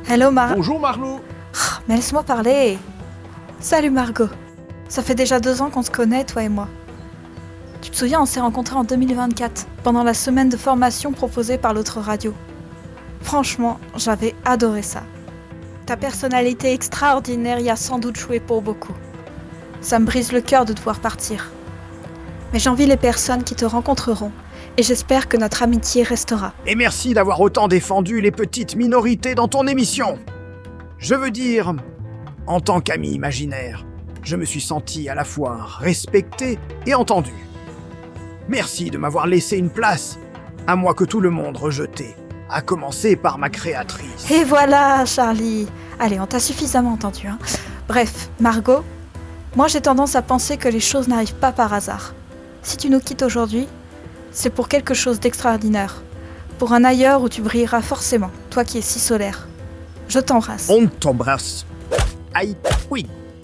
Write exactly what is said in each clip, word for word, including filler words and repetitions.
Hello Mar... Bonjour Marlot. Ah, mais laisse-moi parler. Salut Margot. Ça fait déjà deux ans qu'on se connaît, toi et moi. Tu te souviens, on s'est rencontrés en deux mille vingt-quatre, pendant la semaine de formation proposée par l'autre radio. Franchement, j'avais adoré ça. Ta personnalité extraordinaire y a sans doute joué pour beaucoup. Ça me brise le cœur de devoir partir. Mais j'envie les personnes qui te rencontreront, et j'espère que notre amitié restera. Et merci d'avoir autant défendu les petites minorités dans ton émission. Je veux dire, en tant qu'ami imaginaire, je me suis senti à la fois respecté et entendu. Merci de m'avoir laissé une place, à moi que tout le monde rejetait, à commencer par ma créatrice. Et voilà, Charlie. Allez, on t'a suffisamment entendu, hein. Bref, Margot, moi j'ai tendance à penser que les choses n'arrivent pas par hasard. Si tu nous quittes aujourd'hui, c'est pour quelque chose d'extraordinaire. Pour un ailleurs où tu brilleras forcément, toi qui es si solaire. Je t'embrasse. On t'embrasse. Aïe, oui.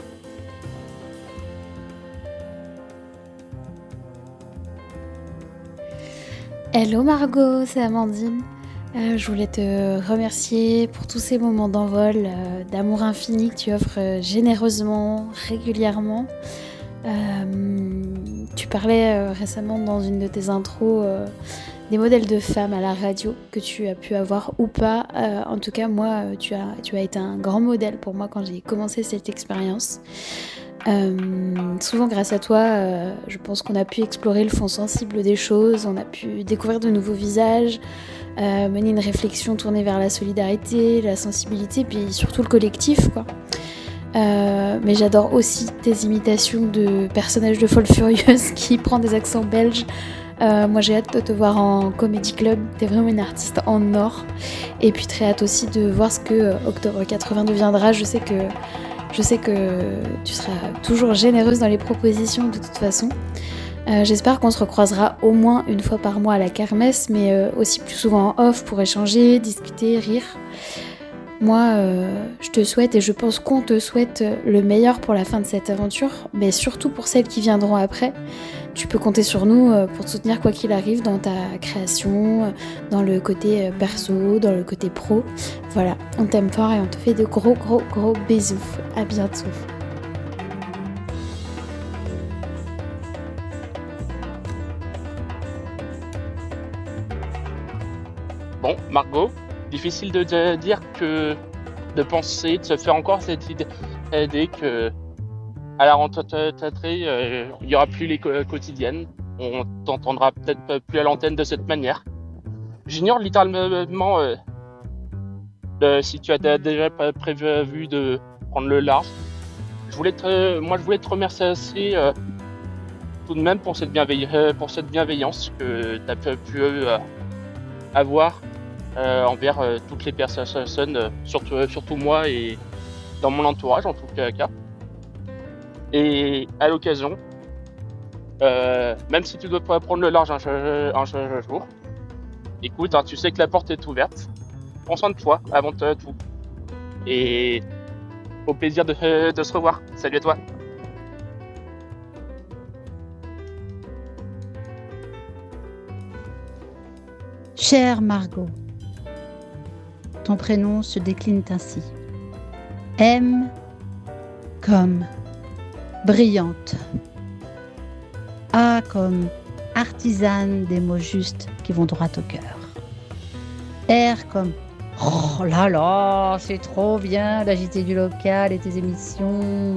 Hello Margot, c'est Amandine. Euh, je voulais te remercier pour tous ces moments d'envol, euh, d'amour infini que tu offres euh, généreusement, régulièrement. Euh, tu parlais euh, récemment dans une de tes intros euh, des modèles de femmes à la radio que tu as pu avoir ou pas. Euh, en tout cas, moi, euh, tu as, tu as été un grand modèle pour moi quand j'ai commencé cette expérience. Euh, souvent grâce à toi, euh, je pense qu'on a pu explorer le fond sensible des choses, on a pu découvrir de nouveaux visages, euh, mener une réflexion tournée vers la solidarité, la sensibilité, puis surtout le collectif, quoi. Euh, mais j'adore aussi tes imitations de personnages de Folle Furieuse qui prend des accents belges. Euh, moi j'ai hâte de te voir en comedy club, t'es vraiment une artiste en or. Et puis très hâte aussi de voir ce que euh, Octobre quatre-vingts deviendra. Je sais que Je sais que tu seras toujours généreuse dans les propositions de toute façon. Euh, j'espère qu'on se recroisera au moins une fois par mois à la kermesse, mais euh, aussi plus souvent en off pour échanger, discuter, rire. Moi, euh, je te souhaite et je pense qu'on te souhaite le meilleur pour la fin de cette aventure, mais surtout pour celles qui viendront après. Tu peux compter sur nous pour te soutenir quoi qu'il arrive dans ta création, dans le côté perso, dans le côté pro. Voilà, on t'aime fort et on te fait de gros gros gros bisous. À bientôt. Bon, Margot, difficile de, de dire que de penser, de se faire encore cette idée, idée que à la rentrée, euh, il n'y aura plus les co- quotidiennes. On t'entendra peut-être plus à l'antenne de cette manière. J'ignore littéralement euh, de, si tu as déjà prévu de prendre le large. Je voulais te, moi, je voulais te remercier euh, tout de même pour cette, bienveille, pour cette bienveillance que tu as pu euh, avoir euh, envers euh, toutes les personnes, euh, surtout, surtout moi et dans mon entourage en tout cas. Et à l'occasion, euh, même si tu dois pas prendre le large un, un, un jour, écoute, hein, tu sais que la porte est ouverte. Prends soin de toi avant de tout. Et au plaisir de, de se revoir. Salut à toi. Chère Margot, ton prénom se décline ainsi. M comme brillante. A comme artisane des mots justes qui vont droit au cœur. R comme oh là là, c'est trop bien la J T du local et tes émissions.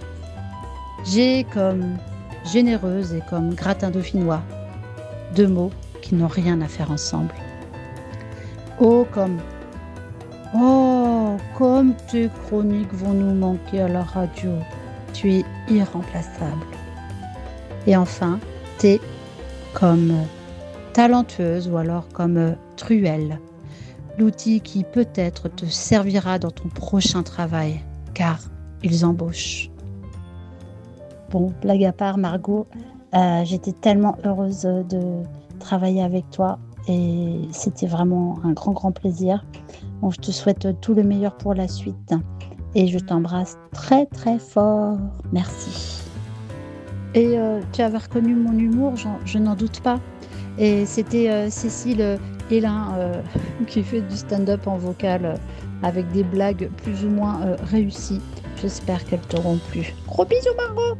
G comme généreuse et comme gratin dauphinois. Deux mots qui n'ont rien à faire ensemble. O comme oh, comme tes chroniques vont nous manquer à la radio. Tu es irremplaçable. Et enfin, T comme talentueuse ou alors comme truelle. L'outil qui peut-être te servira dans ton prochain travail, car ils embauchent. Bon, blague à part, Margot, euh, j'étais tellement heureuse de travailler avec toi et c'était vraiment un grand, grand plaisir. Bon, je te souhaite tout le meilleur pour la suite. Et je t'embrasse très très fort. Merci. Et euh, tu avais reconnu mon humour, je n'en doute pas. Et c'était euh, Cécile et l'un euh, qui fait du stand-up en vocal euh, avec des blagues plus ou moins euh, réussies. J'espère qu'elles t'auront plu. Gros bisous Margot.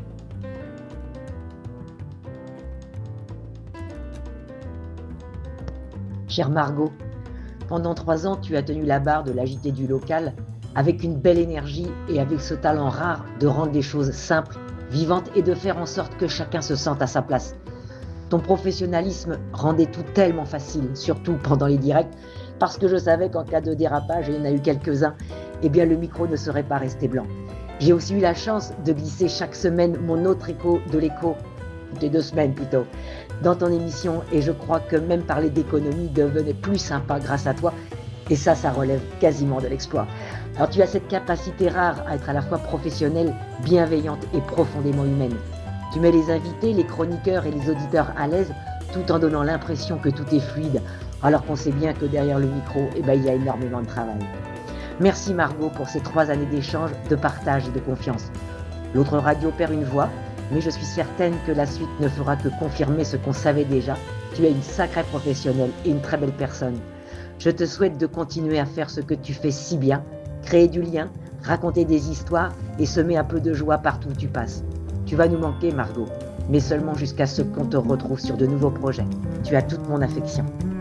Chère Margot, pendant trois ans, tu as tenu la barre de la J T du local avec une belle énergie et avec ce talent rare de rendre les choses simples, vivantes et de faire en sorte que chacun se sente à sa place. Ton professionnalisme rendait tout tellement facile, surtout pendant les directs, parce que je savais qu'en cas de dérapage, et il y en a eu quelques-uns, eh bien le micro ne serait pas resté blanc. J'ai aussi eu la chance de glisser chaque semaine mon autre écho de l'écho, des deux semaines plutôt, dans ton émission, et je crois que même parler d'économie devenait plus sympa grâce à toi, et ça, ça relève quasiment de l'exploit. Alors tu as cette capacité rare à être à la fois professionnelle, bienveillante et profondément humaine. Tu mets les invités, les chroniqueurs et les auditeurs à l'aise, tout en donnant l'impression que tout est fluide, alors qu'on sait bien que derrière le micro, eh ben, il y a énormément de travail. Merci Margot pour ces trois années d'échange, de partage et de confiance. L'autre radio perd une voix, mais je suis certaine que la suite ne fera que confirmer ce qu'on savait déjà. Tu es une sacrée professionnelle et une très belle personne. Je te souhaite de continuer à faire ce que tu fais si bien, créer du lien, raconter des histoires et semer un peu de joie partout où tu passes. Tu vas nous manquer Margot, mais seulement jusqu'à ce qu'on te retrouve sur de nouveaux projets. Tu as toute mon affection.